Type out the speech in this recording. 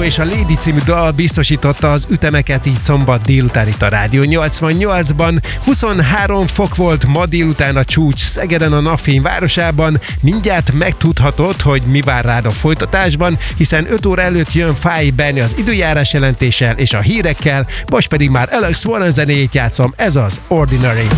és a Lady című dal biztosította az ütemeket így szombat délután itt a Rádió 88-ban. 23 fok volt ma délután a csúcs Szegeden, a napfény városában. Mindjárt megtudhatod, hogy mi vár rád a folytatásban, hiszen 5 óra előtt jön Fáj Benni az időjárás jelentéssel és a hírekkel, most pedig már Alex Warren zenéjét játszom, ez az Ordinary.